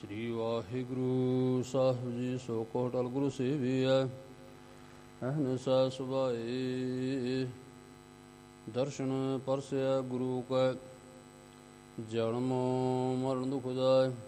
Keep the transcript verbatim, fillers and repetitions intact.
ਸ੍ਰੀ ਵਾਹਿਗੁਰੂ ਸਾਹਿਬ ਜੀ। ਸੋ ਕੋ ਅਟਲ ਗੁਰੂ ਸੇਵੀਐ ਅਹਨਿਸਾ ਸੁਭਾਏ। ਦਰਸ਼ਨ ਪਰਸੈ ਗੁਰੂ ਕੈ ਜਨਮ ਮਰਨ ਦੁਖ ਜਾਇ।